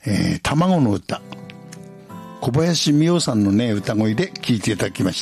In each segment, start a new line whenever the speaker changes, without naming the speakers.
卵の歌、小林美桜さんのね歌声で聴いていただきました。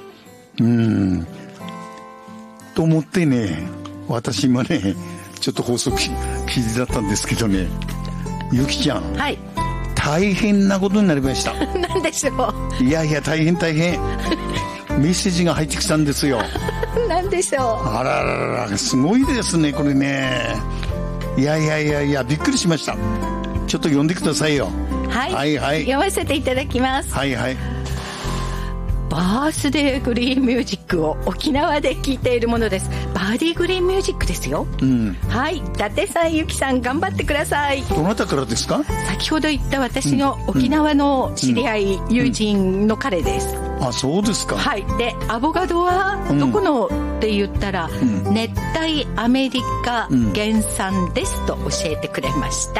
と思ってね、私もねちょっと放送記事だったんですけどね、ゆきちゃん、
はい、
大変なことになりました。
何でしょう。
いやいや、大変メッセージが入ってきたんですよ。
何でしょう。
あららら、すごいですねこれね。いやびっくりしました。ちょっと読んでくださいよ。
はい、
はいはい、
読ませていただきます。
はいはい。
バースデーグリーンミュージックを沖縄で聴いているものです。バーディーグリーンミュージックですよ。はい、伊達さん、ゆきさん、頑張ってください。
どなたからですか？
先ほど言った私の沖縄の知り合い、友人の彼です。
あ、そうですか。
はい。で、アボカドはどこのって言ったら、熱帯アメリカ原産ですと教えてくれました。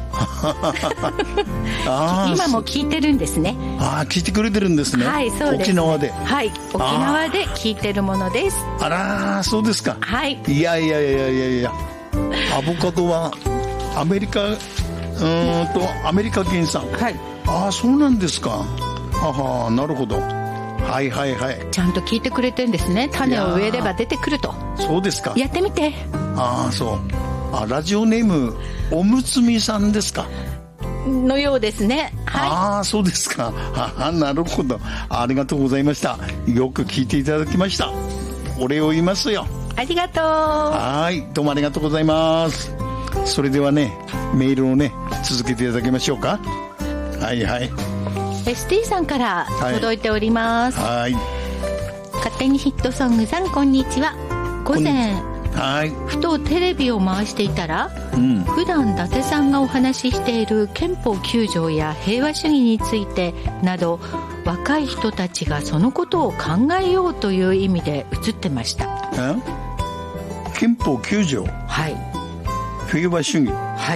今も聞いてるんですね。
聞いてくれてるんですね。
はい、そうです。
沖縄で。
はい、沖縄で聞いてるものです。
あら、そうですか。
はい。
いや、アボカドはアメリカ原産。はい。そうなんですか。なるほど。はい。
ちゃんと聞いてくれてるんですね。種を植えれば出てくると。
そうですか。
やってみて。
そう。ラジオネームおむつみさんですか
のようですね。はい。
そうですか。なるほど。ありがとうございました。よく聞いていただきました。お礼を言いますよ。
ありがとう。
はい、どうもありがとうございます。それではね、メールをね続けていただきましょうか。はい。
ST さんから届いております。
はい。
勝手にヒットソングさん、こんにちは。午前、ふとテレビを回していたら、普段伊達さんがお話ししている憲法9条や平和主義についてなど、若い人たちがそのことを考えようという意味で映ってました。
憲法9条、
はい、
平和主義、
はい、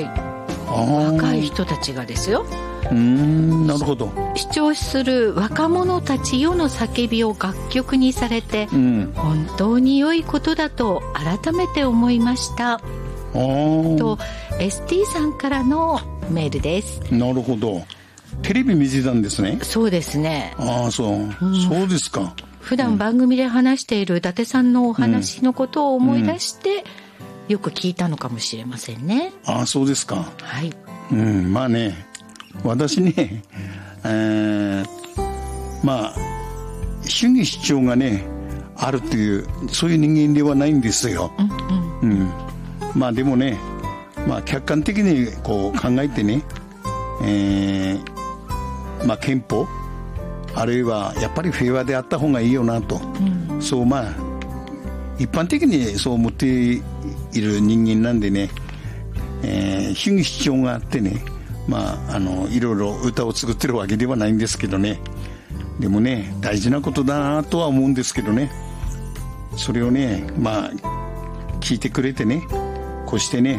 若い人たちがですよ。
なるほど。
主張する若者たちよの叫びを楽曲にされて、本当に良いことだと改めて思いましたと ST さんからのメールです。
なるほど。テレビ見てたんですね。
そうですね。
そうですか。
普段番組で話している伊達さんのお話のことを思い出して、よく聞いたのかもしれませんね。
そうですか。
はい。
まあね、私ね、主義主張がねあるという、そういう人間ではないんですよ。でもね、客観的にこう考えてね、憲法あるいはやっぱり平和であった方がいいよなと、そう一般的にそう思っている人間なんでね、主義主張があってね、いろいろ歌を作ってるわけではないんですけどね。でもね、大事なことだなとは思うんですけどね。それをね、聞いてくれてね、こうしてね、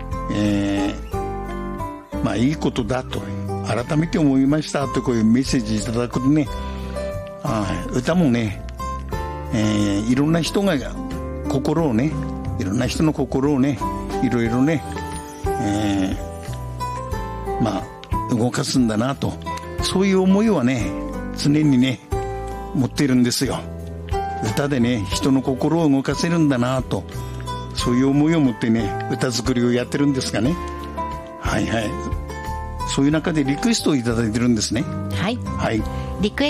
いいことだと改めて思いましたと、こういうメッセージいただくとね、歌もね、いろんな人が心をね、いろんな人の心をね、いろいろね、動かすんだなと、そういう思いはね常にね持っているんですよ。歌でね人の心を動かせるんだなと、そういう思いを持ってね歌作りをやってるんですがね。そういう中でリクエストをいただいてるんですね。
はい、リクエスト